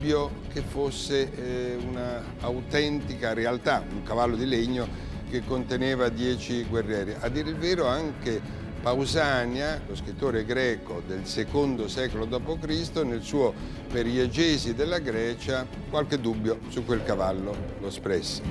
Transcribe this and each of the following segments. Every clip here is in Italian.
che fosse una autentica realtà, un cavallo di legno che conteneva 10 guerrieri. A dire il vero anche Pausania, lo scrittore greco del secondo secolo d.C., nel suo Periegesi della Grecia, qualche dubbio su quel cavallo lo espresse.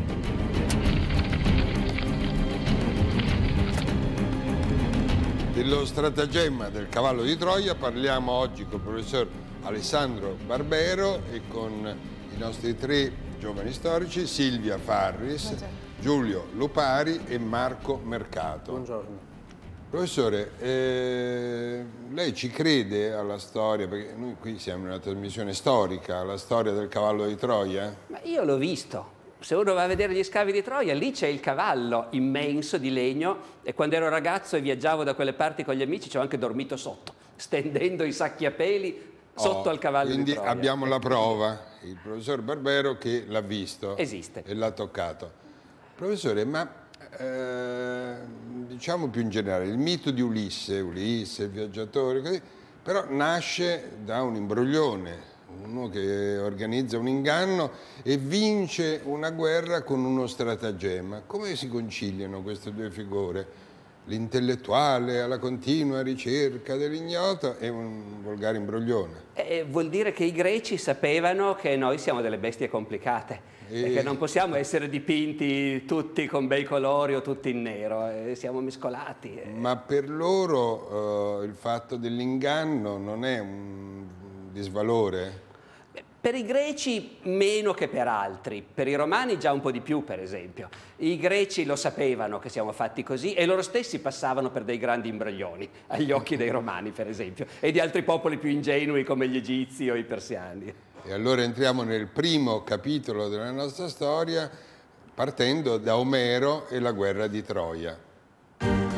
Dello stratagemma del cavallo di Troia parliamo oggi col professor Alessandro Barbero e con i nostri 3 giovani storici, Silvia Farris, Buongiorno. Giulio Lupari e Marco Mercato. Buongiorno. Professore, lei ci crede alla storia, perché noi qui siamo in una trasmissione storica, alla storia del cavallo di Troia? Ma io l'ho visto. Se uno va a vedere gli scavi di Troia, lì c'è il cavallo immenso di legno e quando ero ragazzo e viaggiavo da quelle parti con gli amici ci ho anche dormito sotto, stendendo i sacchi a peli sotto al cavallo di Troia. Quindi abbiamo la prova, il professor Barbero che l'ha visto. Esiste. E l'ha toccato. Professore, ma diciamo più in generale, il mito di Ulisse, il viaggiatore, così, però nasce da un imbroglione, uno che organizza un inganno e vince una guerra con uno stratagemma. Come si conciliano queste 2 figure? L'intellettuale alla continua ricerca dell'ignoto e un volgare imbroglione. Vuol dire che i greci sapevano che noi siamo delle bestie complicate e che non possiamo essere dipinti tutti con bei colori o tutti in nero, siamo mescolati. Ma per loro il fatto dell'inganno non è un disvalore? Per i greci meno che per altri, per i romani già un po' di più, per esempio. I greci lo sapevano che siamo fatti così e loro stessi passavano per dei grandi imbroglioni agli occhi dei romani, per esempio, e di altri popoli più ingenui come gli egizi o i persiani. E allora entriamo nel primo capitolo della nostra storia partendo da Omero e la guerra di Troia.